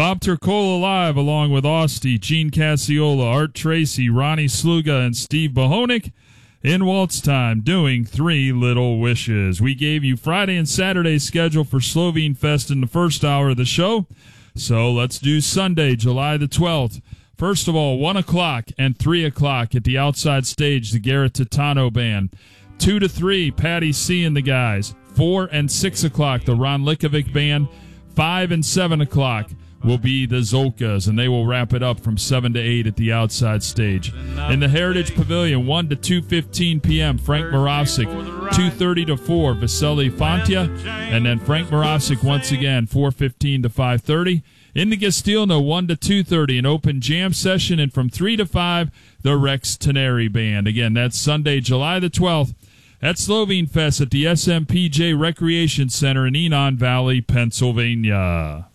Bob Turcola live along with Austin, Gene Cassiola, Art Tracy, Ronnie Sluga, and Steve Bohonik in Waltz Time doing Three Little Wishes. We gave you Friday and Saturday schedule for Slovene Fest in the first hour of the show. So let's do Sunday, July the 12th. First of all, 1 o'clock and 3 o'clock at the outside stage, the Garrett Titano Band. 2 to 3, Patty C and the guys. 4 and 6 o'clock, the Ron Likovic Band. 5 and 7 o'clock will be the Zolkas, and they will wrap it up from 7 to 8 at the outside stage. In the Heritage Pavilion, 1 to 2:15 p.m., Frank Moravsik. 2:30 to 4, Vasily Fontia, and then Frank Moravsik once again, 4:15 to 5:30. In the Gastilno, 1 to 2:30, an open jam session, and from 3 to 5, the Rex Teneri Band. Again, that's Sunday, July the 12th, at Slovene Fest at the SMPJ Recreation Center in Enon Valley, Pennsylvania.